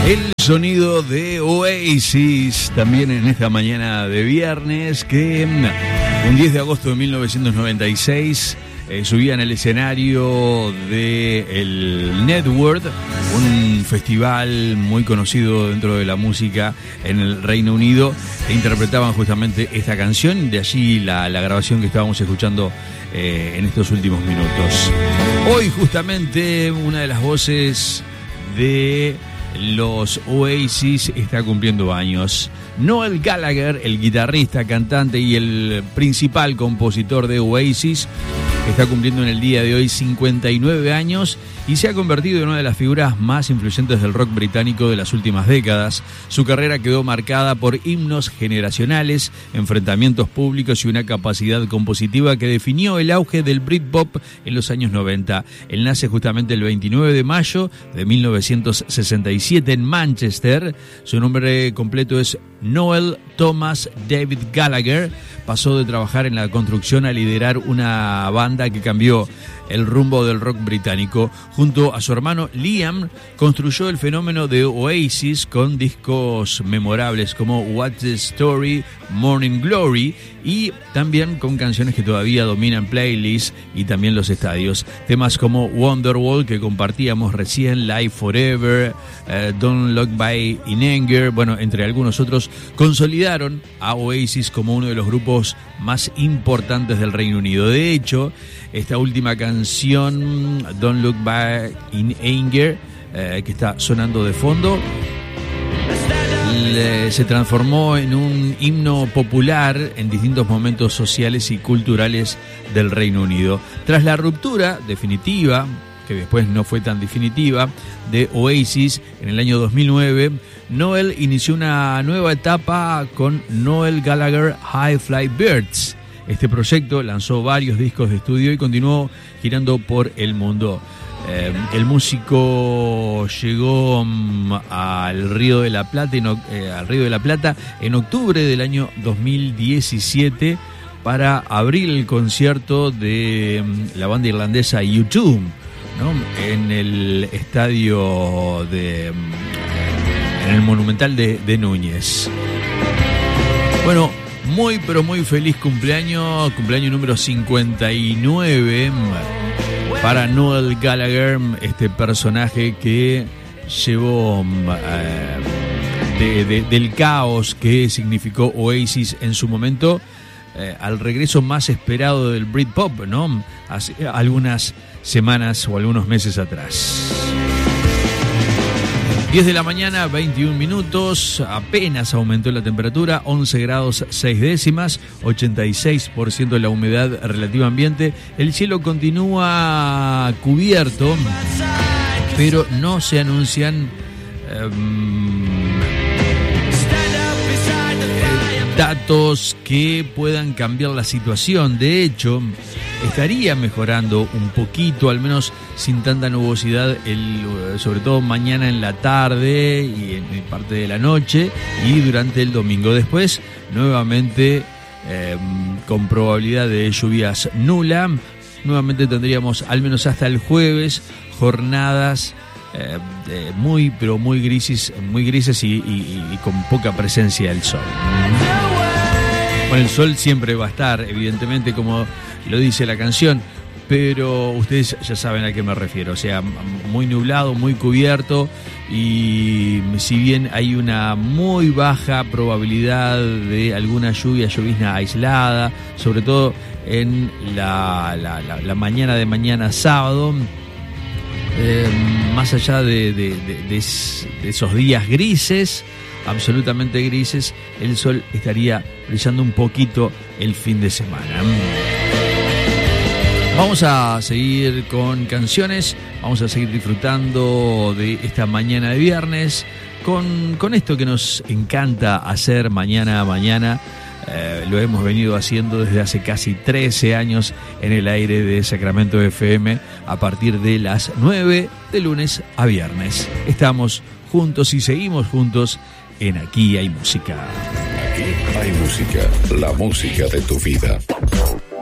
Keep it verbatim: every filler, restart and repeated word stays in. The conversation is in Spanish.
El sonido de Oasis, también en esta mañana de viernes, que un diez de agosto de mil novecientos noventa y seis eh, subían al escenario del Network, un festival muy conocido dentro de la música en el Reino Unido, e interpretaban justamente esta canción, de allí la, la grabación que estábamos escuchando eh, en estos últimos minutos. Hoy justamente una de las voces de los Oasis está cumpliendo años. Noel Gallagher, el guitarrista, cantante y el principal compositor de Oasis, está cumpliendo en el día de hoy cincuenta y nueve años y se ha convertido en una de las figuras más influyentes del rock británico de las últimas décadas. Su carrera quedó marcada por himnos generacionales, enfrentamientos públicos y una capacidad compositiva que definió el auge del Britpop en los años noventa. Él nace justamente el veintinueve de mayo de mil novecientos sesenta y siete en Manchester. Su nombre completo es Noel Thomas David Gallagher. Pasó de trabajar en la construcción a liderar una banda que cambió el rumbo del rock británico. Junto a su hermano Liam, construyó el fenómeno de Oasis con discos memorables como What's the Story, Morning Glory, y también con canciones que todavía dominan playlists y también los estadios. Temas como Wonderwall, que compartíamos recién, Live Forever, uh, Don't Look Back in Anger, bueno, entre algunos otros, consolidaron a Oasis como uno de los grupos más importantes del Reino Unido. De hecho, esta última canción, Don't Look Back in Anger, eh, que está sonando de fondo, le, se transformó en un himno popular en distintos momentos sociales y culturales del Reino Unido. Tras la ruptura definitiva, que después no fue tan definitiva, de Oasis en el año dos mil nueve, Noel inició una nueva etapa con Noel Gallagher High Fly Birds. Este proyecto lanzó varios discos de estudio y continuó girando por el mundo. Eh, el músico llegó um, al Río de la Plata, en, eh, al Río de la Plata en octubre del año dos mil diecisiete para abrir el concierto de um, la banda irlandesa U dos, ¿no? En el estadio de en el Monumental de, de Núñez. Bueno, muy pero muy feliz cumpleaños, cumpleaños número cincuenta y nueve para Noel Gallagher, este personaje que llevó eh, de, de, del caos que significó Oasis en su momento eh, al regreso más esperado del Britpop, ¿no? Hace algunas semanas o algunos meses atrás. diez de la mañana, veintiún minutos, apenas aumentó la temperatura, once grados seis décimas, ochenta y seis por ciento de la humedad relativa ambiente. El cielo continúa cubierto, pero no se anuncian eh, datos que puedan cambiar la situación. De hecho, estaría mejorando un poquito, al menos sin tanta nubosidad, el, sobre todo mañana en la tarde y en parte de la noche y durante el domingo. Después, nuevamente, eh, con probabilidad de lluvias nula. Nuevamente tendríamos, al menos hasta el jueves, jornadas eh, eh, muy, pero muy grises, muy grises y, y, y con poca presencia del sol. Bueno, el sol siempre va a estar, evidentemente, como lo dice la canción, pero ustedes ya saben a qué me refiero. O sea, muy nublado, muy cubierto, y si bien hay una muy baja probabilidad de alguna lluvia, llovizna aislada, sobre todo en la, la, la, la mañana de mañana sábado, eh, más allá de, de, de, de, de esos días grises, absolutamente grises, el sol estaría brillando un poquito el fin de semana. Vamos a seguir con canciones, vamos a seguir disfrutando de esta mañana de viernes con, con esto que nos encanta hacer mañana a mañana. Eh, lo hemos venido haciendo desde hace casi trece años en el aire de Sacramento F M a partir de las nueve de lunes a viernes. Estamos juntos y seguimos juntos en Aquí Hay Música. Aquí hay música, la música de tu vida.